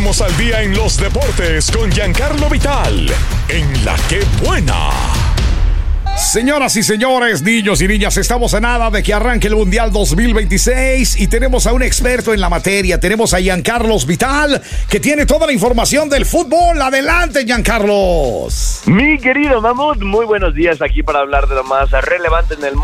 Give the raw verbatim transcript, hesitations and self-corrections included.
Estamos al día en los deportes con Giancarlo Vital, en La Que Buena. Señoras y señores, niños y niñas, estamos a nada de que arranque el Mundial dos mil veintiséis y tenemos a un experto en la materia. Tenemos a Giancarlos Vital, que tiene toda la información del fútbol. Adelante, Giancarlos. Mi querido Mamut, muy buenos días aquí para hablar de lo más relevante en el